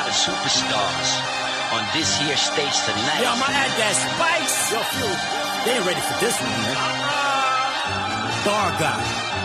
lot of superstars on this here stage tonight. Yo, my add that spice. Yo, Flu, they ain't ready for this one, man. Dark guy.